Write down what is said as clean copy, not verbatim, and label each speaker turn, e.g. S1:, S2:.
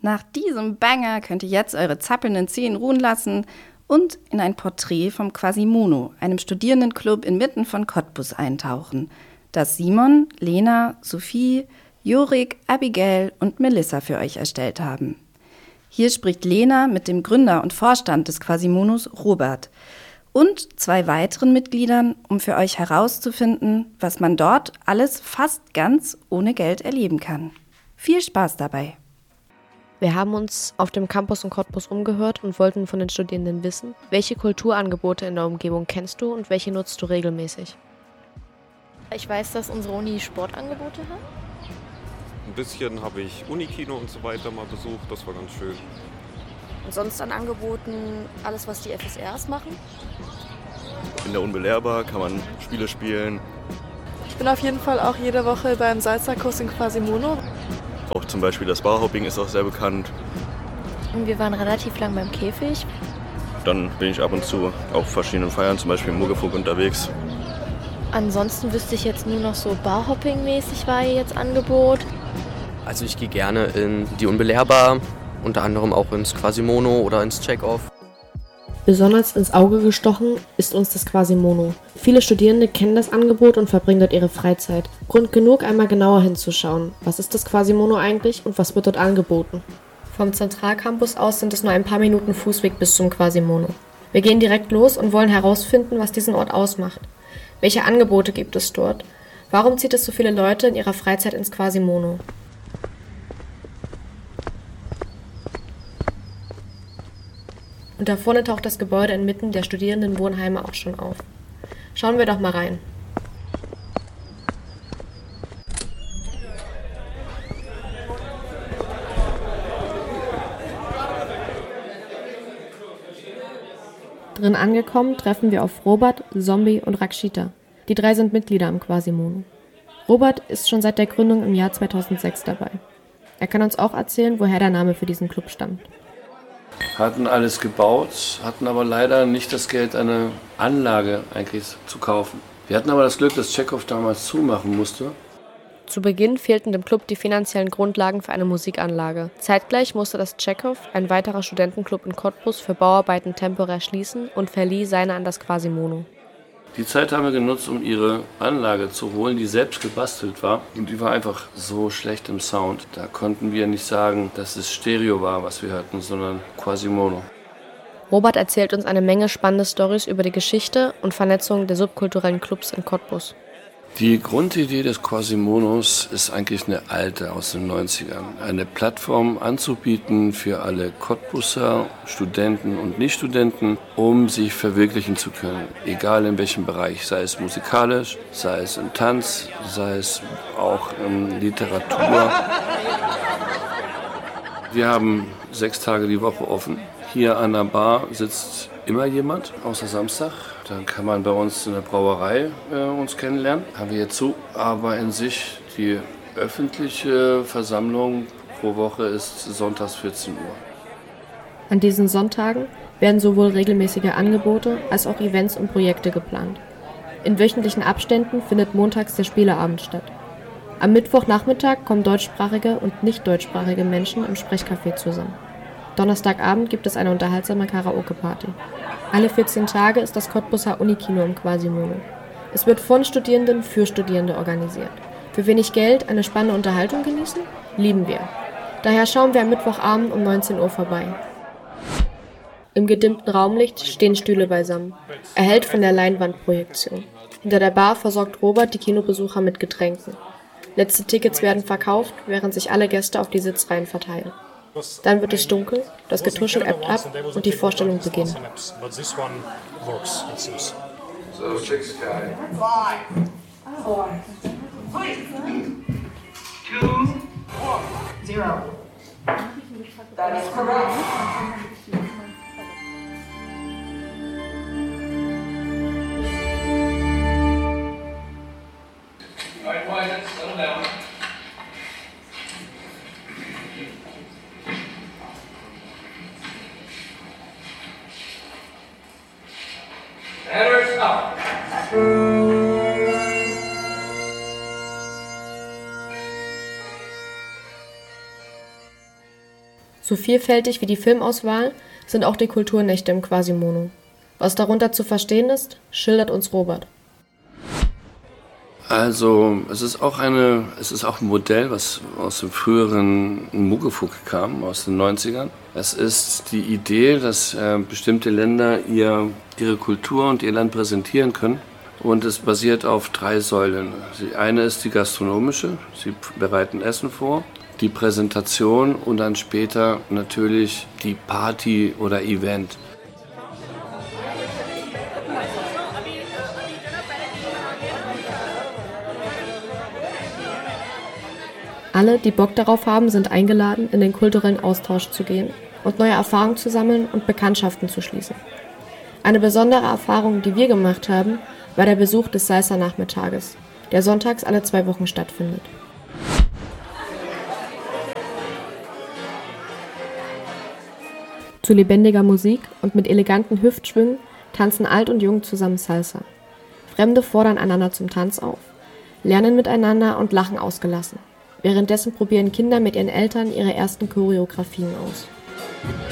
S1: Nach diesem Banger könnt ihr jetzt eure zappelnden Zehen ruhen lassen und in ein Porträt vom Quasimodo, einem Studierendenclub inmitten von Cottbus, eintauchen, das Simon, Lena, Sophie, Jorik, Abigail und Melissa für euch erstellt haben. Hier spricht Lena mit dem Gründer und Vorstand des Quasimodos, Robert, und 2 weiteren Mitgliedern, um für euch herauszufinden, was man dort alles fast ganz ohne Geld erleben kann. Viel Spaß dabei!
S2: Wir haben uns auf dem Campus in Cottbus umgehört und wollten von den Studierenden wissen, welche Kulturangebote in der Umgebung kennst du und welche nutzt du regelmäßig?
S3: Ich weiß, dass unsere Uni Sportangebote hat.
S4: Ein bisschen habe ich Unikino und so weiter mal besucht, das war ganz schön.
S3: Und sonst an Angeboten alles, was die FSRs machen.
S5: In der Unbelehrbar kann man Spiele spielen.
S6: Ich bin auf jeden Fall auch jede Woche beim Salzerkurs in Quasimodo.
S5: Auch zum Beispiel das Barhopping ist auch sehr bekannt.
S3: Wir waren relativ lang beim Käfig.
S5: Dann bin ich ab und zu auf verschiedenen Feiern, zum Beispiel im Muggefuck unterwegs.
S3: Ansonsten wüsste ich jetzt nur noch so Barhopping-mäßig war hier jetzt Angebot.
S7: Also ich gehe gerne in die Unbelehrbar, unter anderem auch ins Quasimodo oder ins Check-Off.
S2: Besonders ins Auge gestochen ist uns das Quasimodo. Viele Studierende kennen das Angebot und verbringen dort ihre Freizeit. Grund genug, einmal genauer hinzuschauen. Was ist das Quasimodo eigentlich und was wird dort angeboten? Vom Zentralcampus aus sind es nur ein paar Minuten Fußweg bis zum Quasimodo. Wir gehen direkt los und wollen herausfinden, was diesen Ort ausmacht. Welche Angebote gibt es dort? Warum zieht es so viele Leute in ihrer Freizeit ins Quasimodo? Und da vorne taucht das Gebäude inmitten der Studierendenwohnheime auch schon auf. Schauen wir doch mal rein. Drin angekommen, treffen wir auf Robert, Zombie und Rakshita. Die 3 sind Mitglieder im Quasimodo. Robert ist schon seit der Gründung im Jahr 2006 dabei. Er kann uns auch erzählen, woher der Name für diesen Club stammt.
S8: Hatten alles gebaut, hatten aber leider nicht das Geld, eine Anlage eigentlich zu kaufen. Wir hatten aber das Glück, dass Check-Off damals zumachen musste.
S2: Zu Beginn fehlten dem Club die finanziellen Grundlagen für eine Musikanlage. Zeitgleich musste das Check-Off, ein weiterer Studentenclub in Cottbus, für Bauarbeiten temporär schließen und verlieh seine an das Quasimodo.
S8: Die Zeit haben wir genutzt, um ihre Anlage zu holen, die selbst gebastelt war. Und die war einfach so schlecht im Sound. Da konnten wir nicht sagen, dass es Stereo war, was wir hörten, sondern Quasimodo.
S2: Robert erzählt uns eine Menge spannende Storys über die Geschichte und Vernetzung der subkulturellen Clubs in Cottbus.
S8: Die Grundidee des Quasimodos ist eigentlich eine alte aus den 90ern. Eine Plattform anzubieten für alle Cottbuser, Studenten und Nichtstudenten, um sich verwirklichen zu können. Egal in welchem Bereich, sei es musikalisch, sei es im Tanz, sei es auch in Literatur. Wir haben 6 Tage die Woche offen. Hier an der Bar sitzt immer jemand, außer Samstag. Dann kann man bei uns in der Brauerei uns kennenlernen. Haben wir jetzt zu. Aber in sich die öffentliche Versammlung pro Woche ist sonntags 14 Uhr.
S2: An diesen Sonntagen werden sowohl regelmäßige Angebote als auch Events und Projekte geplant. In wöchentlichen Abständen findet montags der Spieleabend statt. Am Mittwochnachmittag kommen deutschsprachige und nicht deutschsprachige Menschen im Sprechcafé zusammen. Donnerstagabend gibt es eine unterhaltsame Karaoke-Party. Alle 14 Tage ist das Cottbuser Unikino im Quasimodo. Es wird von Studierenden für Studierende organisiert. Für wenig Geld eine spannende Unterhaltung genießen? Lieben wir. Daher schauen wir am Mittwochabend um 19 Uhr vorbei. Im gedimmten Raumlicht stehen Stühle beisammen, erhellt von der Leinwandprojektion. Hinter der Bar versorgt Robert die Kinobesucher mit Getränken. Letzte Tickets werden verkauft, während sich alle Gäste auf die Sitzreihen verteilen. Dann wird es dunkel, das Getuschel ebbt ab und die Vorstellung beginnt.
S8: So, check sky.
S9: 5, 4, 3, 2, 1, 0. That is correct. Settle down. Headers up.
S2: So vielfältig wie die Filmauswahl sind auch die Kulturnächte im Quasimono. Was darunter zu verstehen ist, schildert uns Robert.
S8: Also es ist auch ein Modell, was aus dem früheren Muggefug kam, aus den 90ern. Es ist die Idee, dass bestimmte Länder ihre Kultur und ihr Land präsentieren können. Und es basiert auf 3 Säulen. Die eine ist die gastronomische, sie bereiten Essen vor, die Präsentation und dann später natürlich die Party oder Event.
S2: Alle, die Bock darauf haben, sind eingeladen, in den kulturellen Austausch zu gehen und neue Erfahrungen zu sammeln und Bekanntschaften zu schließen. Eine besondere Erfahrung, die wir gemacht haben, war der Besuch des Salsa-Nachmittages, der sonntags alle 2 Wochen stattfindet. Zu lebendiger Musik und mit eleganten Hüftschwüngen tanzen alt und jung zusammen Salsa. Fremde fordern einander zum Tanz auf, lernen miteinander und lachen ausgelassen. Währenddessen probieren Kinder mit ihren Eltern ihre ersten Choreografien aus.